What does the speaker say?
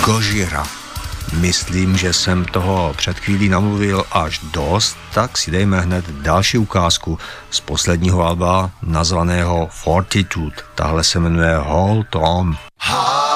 Gojira. Myslím, že jsem toho před chvílí namluvil až dost, tak si dejme hned další ukázku z posledního alba nazvaného Fortitude. Tahle se jmenuje Hold On.